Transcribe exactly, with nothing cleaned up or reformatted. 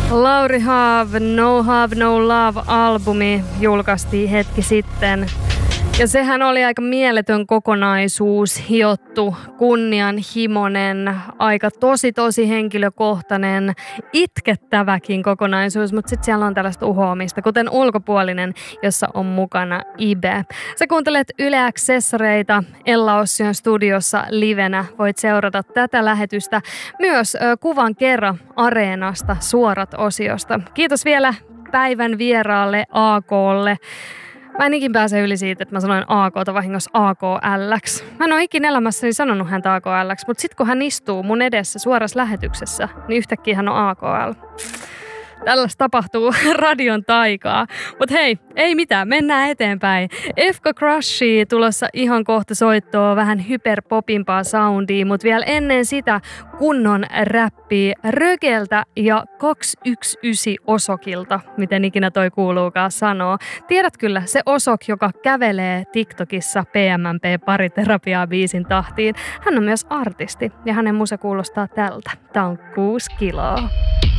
Lauri Have, No Have No Love-albumi julkaistiin hetki sitten. Ja sehän oli aika mieletön kokonaisuus, hiottu, kunnianhimoinen, aika tosi tosi henkilökohtainen, itkettäväkin kokonaisuus, mutta sitten siellä on tällaista uhoamista, kuten Ulkopuolinen, jossa on mukana Ibe. Sä kuuntelet Yle Accessoreita Ella Ossion studiossa livenä. Voit seurata tätä lähetystä myös ö, Kuvan kerran Areenasta suorat osiosta. Kiitos vielä päivän vieraalle A K:lle. Mä en ikin pääse yli siitä, että mä sanoin A K:ta vahingossa A K L:ksi. Mä en ole ikin elämässäni sanonut häntä A K L:ksi, mutta sit kun hän istuu mun edessä suorassa lähetyksessä, niin yhtäkkiä hän on A K L. Tällaista tapahtuu radion taikaa. Mutta hei, ei mitään, mennään eteenpäin. Efka Crushia tulossa ihan kohta soittoa, vähän hyperpopimpaa soundia, mutta vielä ennen sitä kunnon räppiä Rögeltä ja kaksisataayhdeksäntoista Osokilta, miten ikinä toi kuuluukaan sanoa. Tiedät kyllä, se Osok, joka kävelee TikTokissa P M M P-pariterapiaa biisin tahtiin. Hän on myös artisti ja hänen musa kuulostaa tältä. Tää on kuusi kiloa.